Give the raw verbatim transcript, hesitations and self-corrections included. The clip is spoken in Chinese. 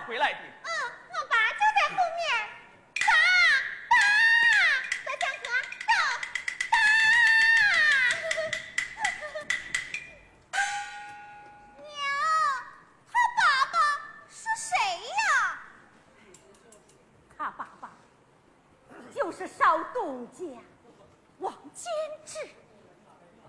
回来的。 嗯，我爸就在后面。爸爸，小江河，走，爸。娘，他爸爸是谁呀？ 他爸爸就是少东家王监之。